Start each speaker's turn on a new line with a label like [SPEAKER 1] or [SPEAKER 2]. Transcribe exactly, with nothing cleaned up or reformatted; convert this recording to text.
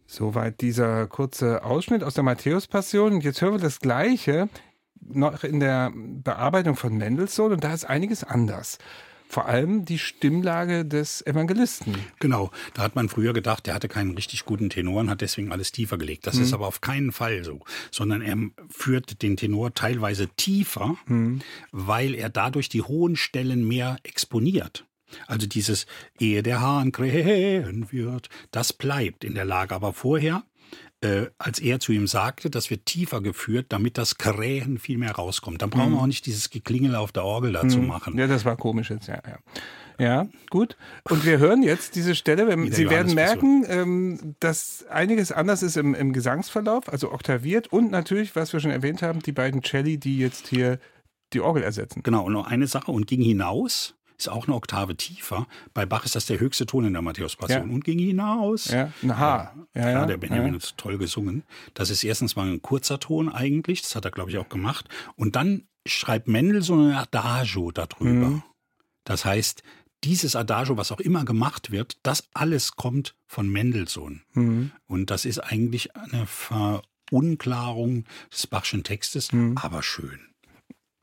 [SPEAKER 1] Soweit dieser kurze Ausschnitt aus der Matthäus-Passion. Und jetzt hören wir das Gleiche noch in der Bearbeitung von Mendelssohn und da ist einiges anders. Vor allem die Stimmlage des Evangelisten.
[SPEAKER 2] Genau, da hat man früher gedacht, der hatte keinen richtig guten Tenor und hat deswegen alles tiefer gelegt. Das mhm. ist aber auf keinen Fall so, sondern er führt den Tenor teilweise tiefer, mhm. weil er dadurch die hohen Stellen mehr exponiert. Also dieses Ehe der Hahn krähen wird, das bleibt in der Lage. Aber vorher, äh, als er zu ihm sagte, das wird tiefer geführt, damit das Krähen viel mehr rauskommt. Dann brauchen mhm. wir auch nicht dieses Geklingel auf der Orgel dazu mhm. machen.
[SPEAKER 1] Ja, das war komisch jetzt, ja, ja. Ja, gut. Und wir hören jetzt diese Stelle. Sie werden merken, ähm, dass einiges anders ist im, im Gesangsverlauf, also oktaviert und natürlich, was wir schon erwähnt haben, die beiden Celli, die jetzt hier die Orgel ersetzen.
[SPEAKER 2] Genau, und noch eine Sache, und ging hinaus. Ist auch eine Oktave tiefer. Bei Bach ist das der höchste Ton in der Matthäus-Passion. Ja. Und ging hinaus.
[SPEAKER 1] Ja, ein H.
[SPEAKER 2] Ja, ja, ja, der Benjamin ja. hat toll gesungen. Das ist erstens mal ein kurzer Ton eigentlich. Das hat er, glaube ich, auch gemacht. Und dann schreibt Mendelssohn ein Adagio darüber. Mhm. Das heißt, dieses Adagio, was auch immer gemacht wird, das alles kommt von Mendelssohn. Mhm. Und das ist eigentlich eine Verunklarung des Bachschen Textes, mhm. aber schön.